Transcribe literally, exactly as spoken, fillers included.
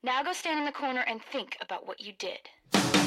Now go stand in the corner and think about what you did.